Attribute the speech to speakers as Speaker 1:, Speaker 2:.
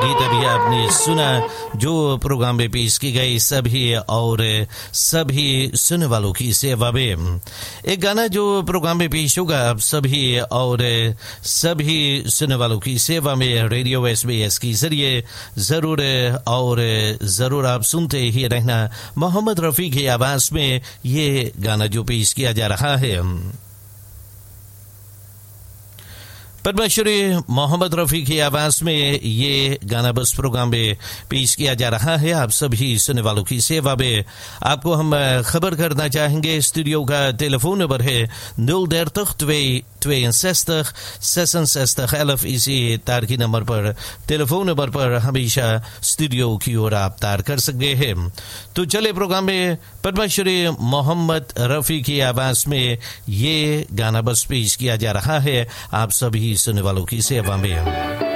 Speaker 1: गीत अभी आपने सुना जो प्रोग्राम में पेश की गई सभी सुनने वालों की सेवा में। एक गाना जो प्रोग्राम में पेश होगा आप सभी सुनने वालों की सेवा में रेडियो SBS के जरिए जरूर आप सुनते ही रहना। मोहम्मद रफी की आवाज में ये गाना जो पेश किया जा रहा है, पद्मश्री मोहम्मद रफी की आवाज में ये गाना बस प्रोग्राम में पेश किया जा रहा है आप सभी सुनने वालों की सेवा में। आपको हम खबर करना चाहेंगे, स्टूडियो का टेलीफोन नंबर है 030 262 66 11। इसी तार की नंबर पर टेलीफोन नंबर पर हमेशा स्टूडियो की ओर आप तार कर सकते हैं। तो चले प्रोग्राम में पद्मश्री मोहम्मद रफी की आवाज में ये गाना बस पेश किया जा रहा है आप सभी सुनने वालों की सेवा में।